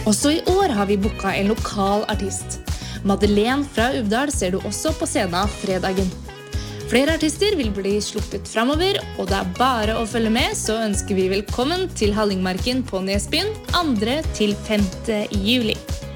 Også i år har vi booket en lokal artist. Madeleine fra Uvdal ser du også på scenen fredagen. Flere artister vil bli sluppet fremover, og det bare å følge med, så ønsker vi velkommen til Hallingmarken på Nesbyen 2. til 5. juli.